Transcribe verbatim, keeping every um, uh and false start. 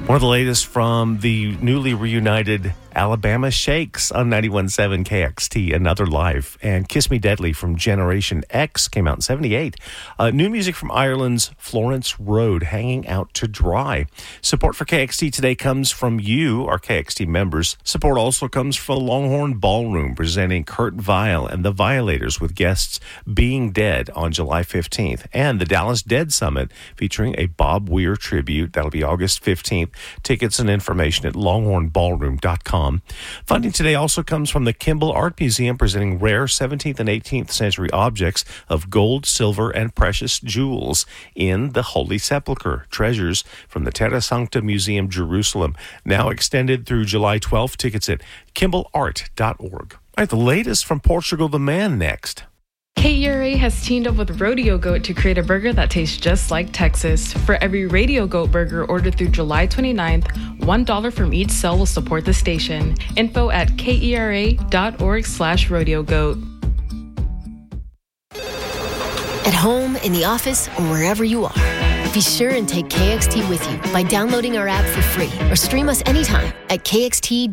One of the latest from the newly reunited Alabama Shakes on ninety-one point seven K X T, Another Life. And Kiss Me Deadly from Generation X came out in seventy-eight. Uh, new music from Ireland's Florence Road, Hanging Out to Dry. Support for K X T today comes from you, our K X T members. Support also comes from Longhorn Ballroom, presenting Kurt Vile and the Violators with guests Being Dead on July fifteenth. And the Dallas Dead Summit, featuring a Bob Weir tribute. That'll be August fifteenth. Tickets and information at longhorn ballroom dot com. Funding today also comes from the Kimball Art Museum, presenting rare seventeenth and eighteenth century objects of gold, silver, and precious jewels in the Holy Sepulchre. Treasures from the Terra Sancta Museum, Jerusalem. Now extended through July twelfth. Tickets at kimball art dot org. All right, the latest from Portugal the Man next. K E R A has teamed up with Rodeo Goat to create a burger that tastes just like Texas. For every Radio Goat burger ordered through July twenty-ninth, one dollar from each sale will support the station. Info at kera.org slash rodeo goat. At home, in the office, or wherever you are, be sure and take K X T with you by downloading our app for free or stream us anytime at k x t